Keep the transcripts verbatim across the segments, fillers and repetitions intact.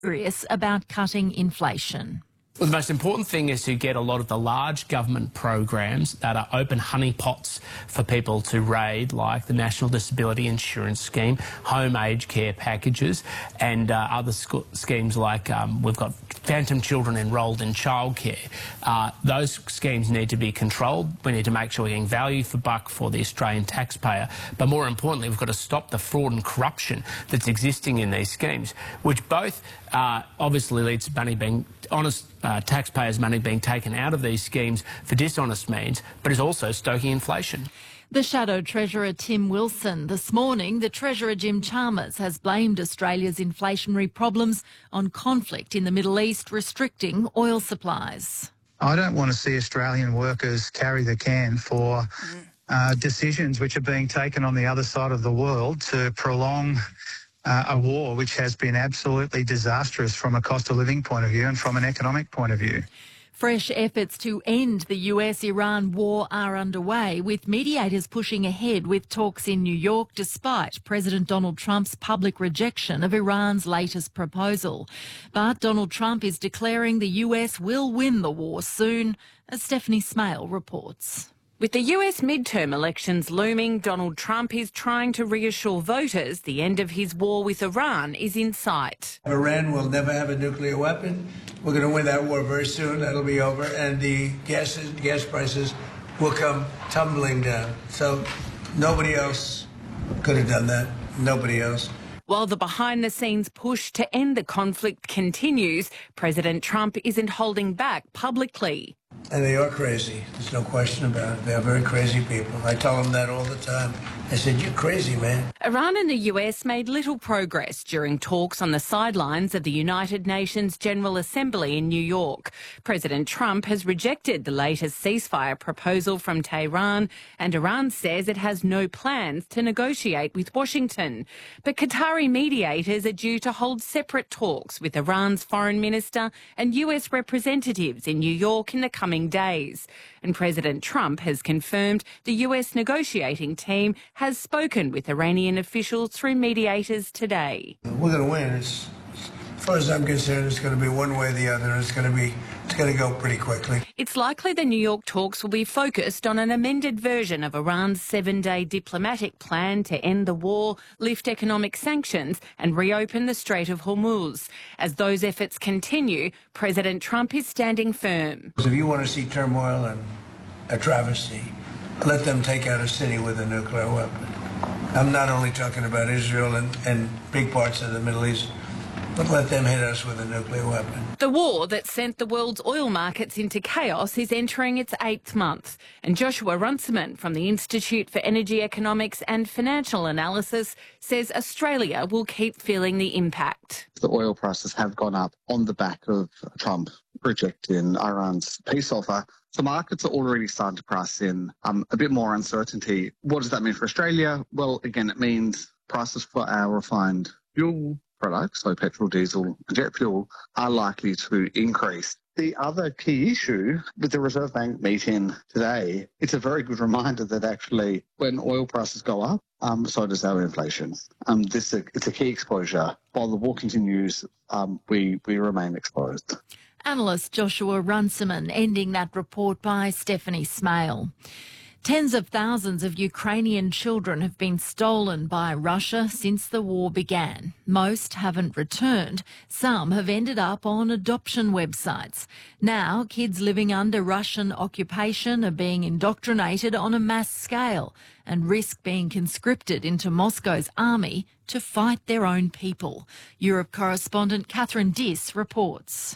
serious about cutting inflation. Well, the most important thing is to get a lot of the large government programs that are open honeypots for people to raid, like the National Disability Insurance Scheme, home aged care packages, and uh, other sc schemes like um, we've got phantom children enrolled in childcare. Uh, those schemes need to be controlled. We need to make sure we're getting value for buck for the Australian taxpayer. But more importantly, we've got to stop the fraud and corruption that's existing in these schemes, which both uh, obviously leads to money being honest uh, taxpayers' money being taken out of these schemes for dishonest means, but is also stoking inflation. The Shadow Treasurer Tim Wilson. This morning, the Treasurer Jim Chalmers has blamed Australia's inflationary problems on conflict in the Middle East restricting oil supplies. I don't want to see Australian workers carry the can for uh, decisions which are being taken on the other side of the world to prolong Uh, a war which has been absolutely disastrous from a cost of living point of view and from an economic point of view. Fresh efforts to end the U S Iran war are underway, with mediators pushing ahead with talks in New York despite President Donald Trump's public rejection of Iran's latest proposal. But Donald Trump is declaring the U S will win the war soon, as Stephanie Smale reports. With the U S midterm elections looming, Donald Trump is trying to reassure voters the end of his war with Iran is in sight. Iran will never have a nuclear weapon. We're going to win that war very soon. That'll be over. And the gas, gas prices will come tumbling down. So nobody else could have done that. Nobody else. While the behind-the-scenes push to end the conflict continues, President Trump isn't holding back publicly. And they are crazy. There's no question about it. They are very crazy people. I tell them that all the time. I said, you're crazy, man. Iran and the U S made little progress during talks on the sidelines of the United Nations General Assembly in New York. President Trump has rejected the latest ceasefire proposal from Tehran, and Iran says it has no plans to negotiate with Washington. But Qatari mediators are due to hold separate talks with Iran's foreign minister and U S representatives in New York in the coming days. And President Trump has confirmed the U S negotiating team has spoken with Iranian officials through mediators today. We're going to win. It's, as far as I'm concerned, it's going to be one way or the other. It's going to be, it's going to go pretty quickly. It's likely the New York talks will be focused on an amended version of Iran's seven-day diplomatic plan to end the war, lift economic sanctions and reopen the Strait of Hormuz. As those efforts continue, President Trump is standing firm. If you want to see turmoil and a travesty, let them take out a city with a nuclear weapon. I'm not only talking about Israel and, and big parts of the Middle East, but let them hit us with a nuclear weapon. The war that sent the world's oil markets into chaos is entering its eighth month. And Joshua Runciman from the Institute for Energy Economics and Financial Analysis says Australia will keep feeling the impact. The oil prices have gone up on the back of Trump rejecting Iran's peace offer. The markets are already starting to price in um, a bit more uncertainty. What does that mean for Australia? Well, again, it means prices for our refined fuel products, so petrol, diesel, and jet fuel, are likely to increase. The other key issue with the Reserve Bank meeting today, it's a very good reminder that actually when oil prices go up, um, so does our inflation. Um, this is a, it's a key exposure. While the war continues, um, we, we remain exposed. Analyst Joshua Runciman, ending that report by Stephanie Smale. Tens of thousands of Ukrainian children have been stolen by Russia since the war began. Most haven't returned. Some have ended up on adoption websites. Now, kids living under Russian occupation are being indoctrinated on a mass scale and risk being conscripted into Moscow's army to fight their own people. Europe correspondent Catherine Diss reports.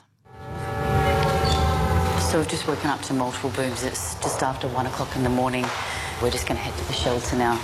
So we've just woken up to multiple booms. It's just after one o'clock in the morning. We're just going to head to the shelter now.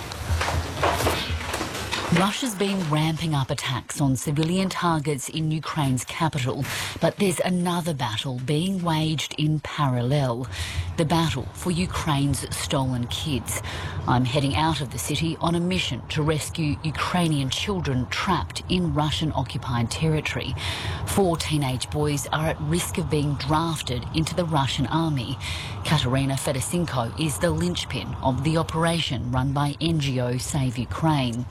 Russia's been ramping up attacks on civilian targets in Ukraine's capital, but there's another battle being waged in parallel, the battle for Ukraine's stolen kids. I'm heading out of the city on a mission to rescue Ukrainian children trapped in Russian-occupied territory. Four teenage boys are at risk of being drafted into the Russian army. Katerina Fedosenko is the linchpin of the operation run by N G O Save Ukraine.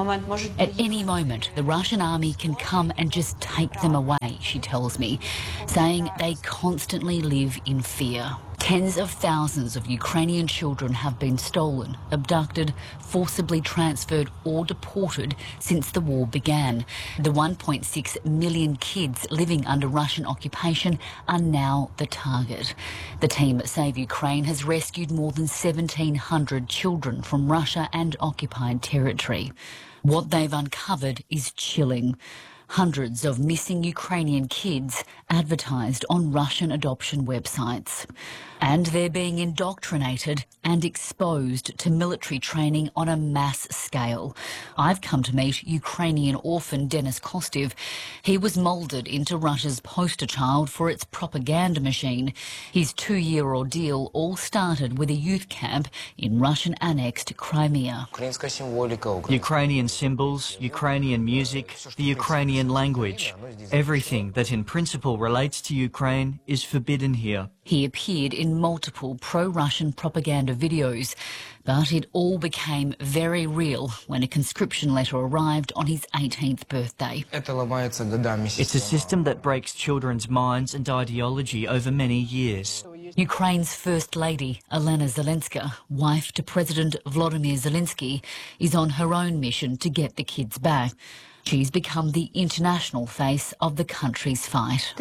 At any moment, the Russian army can come and just take them away, she tells me, saying they constantly live in fear. Tens of thousands of Ukrainian children have been stolen, abducted, forcibly transferred or deported since the war began. The one point six million kids living under Russian occupation are now the target. The team at Save Ukraine has rescued more than seventeen hundred children from Russia and occupied territory. What they've uncovered is chilling. Hundreds of missing Ukrainian kids advertised on Russian adoption websites. And they're being indoctrinated and exposed to military training on a mass scale. I've come to meet Ukrainian orphan Denis Kostev. He was moulded into Russia's poster child for its propaganda machine. His two-year ordeal all started with a youth camp in Russian-annexed Crimea. Ukrainian symbols, Ukrainian music, the Ukrainian language. Everything that in principle relates to Ukraine is forbidden here. He appeared in multiple pro-Russian propaganda videos, but it all became very real when a conscription letter arrived on his eighteenth birthday. It's a system that breaks children's minds and ideology over many years. Ukraine's First Lady, Elena Zelenska, wife to President Volodymyr Zelensky, is on her own mission to get the kids back. She's become the international face of the country's fight.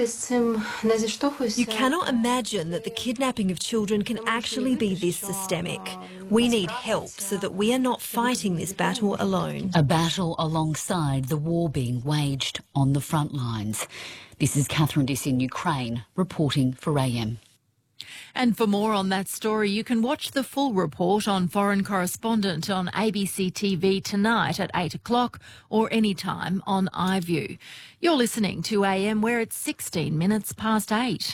You cannot imagine that the kidnapping of children can actually be this systemic. We need help so that we are not fighting this battle alone. A battle alongside the war being waged on the front lines. This is Catherine Diss in Ukraine, reporting for A M. And for more on that story, you can watch the full report on Foreign Correspondent on A B C T V tonight at eight o'clock or anytime on iView. You're listening to A M, where it's sixteen minutes past eight.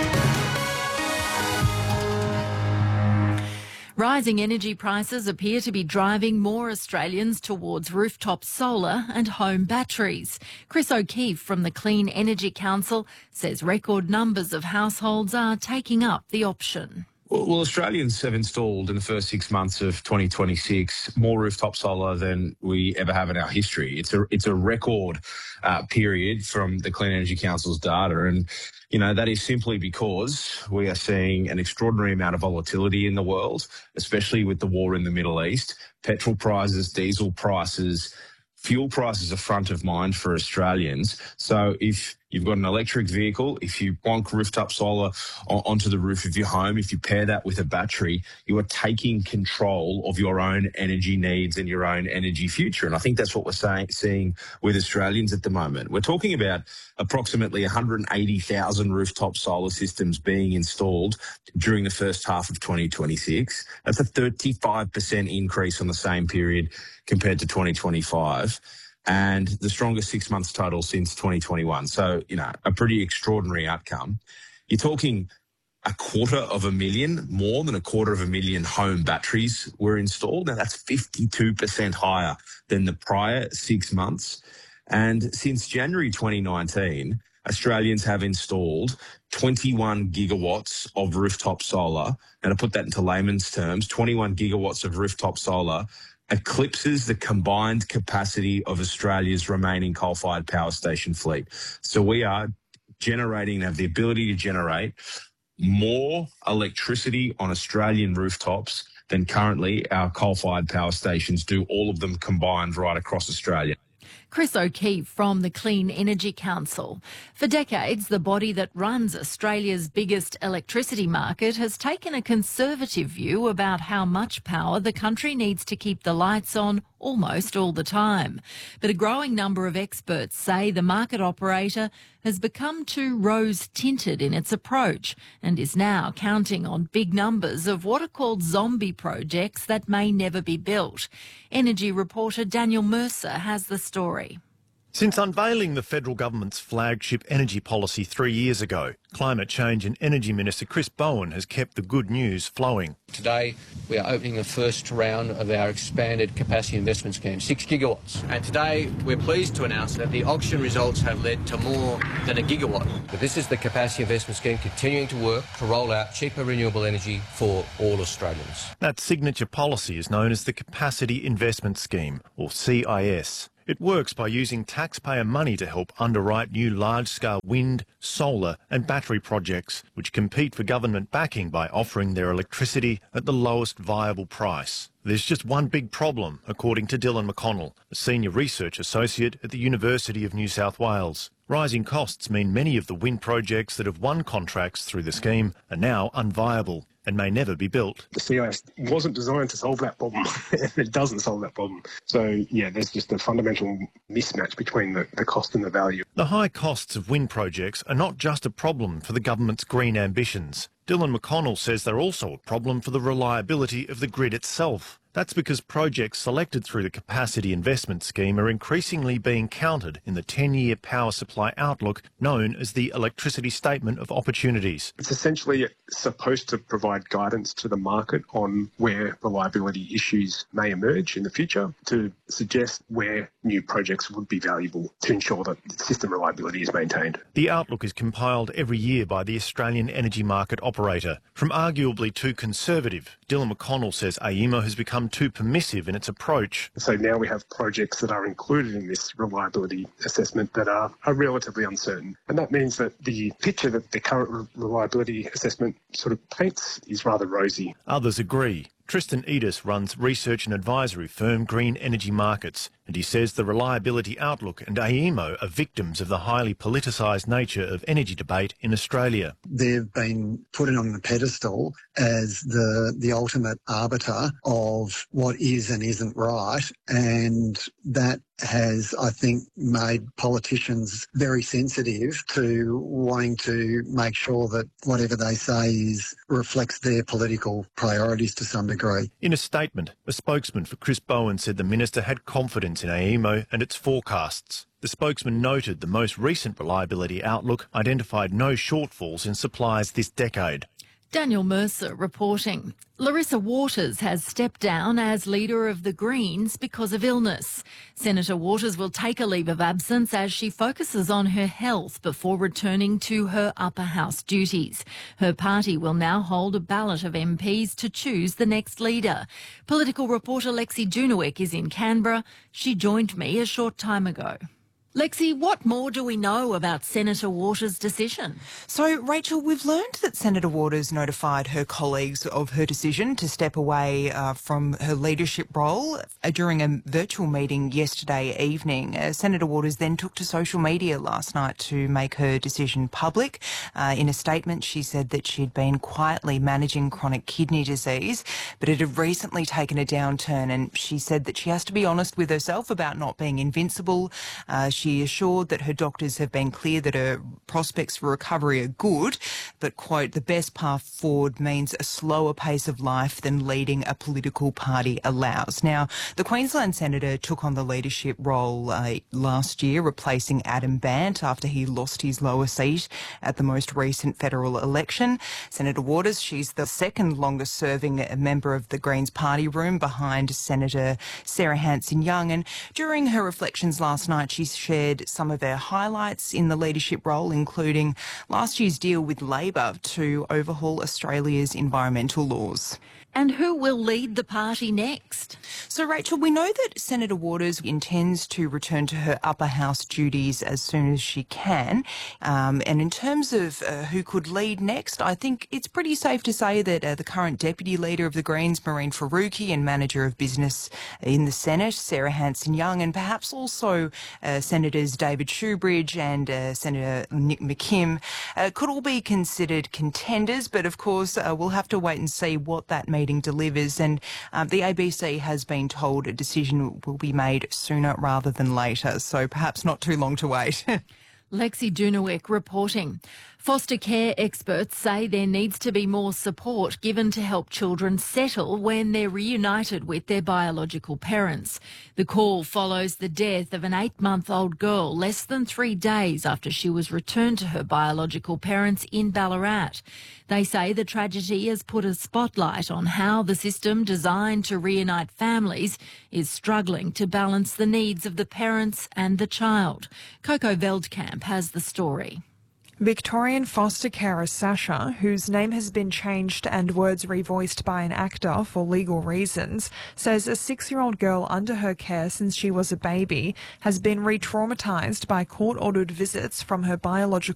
Rising energy prices appear to be driving more Australians towards rooftop solar and home batteries. Chris O'Keefe from the Clean Energy Council says record numbers of households are taking up the option. Well, Australians have installed in the first six months of twenty twenty-six more rooftop solar than we ever have in our history. It's a it's a record uh, period from the Clean Energy Council's data, and you know that is simply because we are seeing an extraordinary amount of volatility in the world, especially with the war in the Middle East. Petrol prices, diesel prices, fuel prices are front of mind for Australians. So if you've got an electric vehicle, if you want rooftop solar onto the roof of your home, if you pair that with a battery, you are taking control of your own energy needs and your own energy future. And I think that's what we're saying, seeing with Australians at the moment. We're talking about approximately one hundred eighty thousand rooftop solar systems being installed during the first half of twenty twenty-six. That's a thirty-five percent increase on the same period compared to twenty twenty-five. And the strongest six months total since twenty twenty-one. So, you know, a pretty extraordinary outcome. You're talking a quarter of a million, more than a quarter of a million home batteries were installed. Now, that's fifty-two percent higher than the prior six months. And since January twenty nineteen, Australians have installed twenty-one gigawatts of rooftop solar. And to put that into layman's terms, twenty-one gigawatts of rooftop solar eclipses the combined capacity of Australia's remaining coal-fired power station fleet. So we are generating, have the ability to generate more electricity on Australian rooftops than currently our coal-fired power stations do, all of them combined right across Australia. Chris O'Keefe from the Clean Energy Council. For decades, the body that runs Australia's biggest electricity market has taken a conservative view about how much power the country needs to keep the lights on almost all the time. But a growing number of experts say the market operator has become too rose-tinted in its approach and is now counting on big numbers of what are called zombie projects that may never be built. Energy reporter Daniel Mercer has the story. Since unveiling the federal government's flagship energy policy three years ago, Climate Change and Energy Minister Chris Bowen has kept the good news flowing. Today we are opening the first round of our expanded capacity investment scheme, six gigawatts. And today we're pleased to announce that the auction results have led to more than a gigawatt. But this is the capacity investment scheme continuing to work to roll out cheaper renewable energy for all Australians. That signature policy is known as the Capacity Investment Scheme, or C I S. It works by using taxpayer money to help underwrite new large-scale wind, solar and battery projects, which compete for government backing by offering their electricity at the lowest viable price. There's just one big problem, according to Dylan McConnell, a senior research associate at the University of New South Wales. Rising costs mean many of the wind projects that have won contracts through the scheme are now unviable and may never be built. The C I S wasn't designed to solve that problem. It doesn't solve that problem. So, yeah, there's just a fundamental mismatch between the, the cost and the value. The high costs of wind projects are not just a problem for the government's green ambitions. Dylan McConnell says they're also a problem for the reliability of the grid itself. That's because projects selected through the Capacity Investment Scheme are increasingly being counted in the ten-year power supply outlook known as the Electricity Statement of Opportunities. It's essentially supposed to provide guidance to the market on where reliability issues may emerge in the future, to suggest where new projects would be valuable to ensure that system reliability is maintained. The outlook is compiled every year by the Australian Energy Market Operator. From arguably too conservative, Dylan McConnell says A E M O has become too permissive in its approach. So now we have projects that are included in this reliability assessment that are, are relatively uncertain. And that means that the picture that the current reliability assessment sort of paints is rather rosy. Others agree. Tristan Edis runs research and advisory firm Green Energy Markets, and he says the reliability outlook and A E M O are victims of the highly politicised nature of energy debate in Australia. They've been put on the pedestal as the the ultimate arbiter of what is and isn't right, and that has, I think, made politicians very sensitive to wanting to make sure that whatever they say is reflects their political priorities to some degree. In a statement, a spokesman for Chris Bowen said the minister had confidence in A E M O and its forecasts. The spokesman noted the most recent reliability outlook identified no shortfalls in supplies this decade. Daniel Mercer reporting. Larissa Waters has stepped down as leader of the Greens because of illness. Senator Waters will take a leave of absence as she focuses on her health before returning to her upper house duties. Her party will now hold a ballot of M Ps to choose the next leader. Political reporter Lexi Junowik is in Canberra. She joined me a short time ago. Lexi, what more do we know about Senator Waters' decision? So, Rachel, we've learned that Senator Waters notified her colleagues of her decision to step away uh, from her leadership role uh, during a virtual meeting yesterday evening. Uh, Senator Waters then took to social media last night to make her decision public. Uh, in a statement, she said that she'd been quietly managing chronic kidney disease, but it had recently taken a downturn, and she said that she has to be honest with herself about not being invincible. Uh, She assured that her doctors have been clear that her prospects for recovery are good, but, quote, the best path forward means a slower pace of life than leading a political party allows. Now, the Queensland Senator took on the leadership role uh, last year, replacing Adam Bandt after he lost his lower seat at the most recent federal election. Senator Waters, she's the second longest serving member of the Greens party room behind Senator Sarah Hanson-Young, and during her reflections last night, she shared some of her highlights in the leadership role, including last year's deal with Labor to overhaul Australia's environmental laws. And who will lead the party next? So, Rachel, we know that Senator Waters intends to return to her upper house duties as soon as she can. Um, and in terms of uh, who could lead next, I think it's pretty safe to say that uh, the current deputy leader of the Greens, Mehreen Faruqi, and manager of business in the Senate, Sarah Hanson-Young, and perhaps also uh, Senators David Shoebridge and uh, Senator Nick McKim uh, could all be considered contenders. But, of course, uh, we'll have to wait and see what that means delivers, and um, the A B C has been told a decision will be made sooner rather than later, so perhaps not too long to wait. Lexi Junowik reporting. Foster care experts say there needs to be more support given to help children settle when they're reunited with their biological parents. The call follows the death of an eight-month-old girl less than three days after she was returned to her biological parents in Ballarat. They say the tragedy has put a spotlight on how the system designed to reunite families is struggling to balance the needs of the parents and the child. Coco Veldkamp has the story. Victorian foster carer Sasha, whose name has been changed and words revoiced by an actor for legal reasons, says a six-year-old girl under her care since she was a baby has been re-traumatised by court-ordered visits from her biological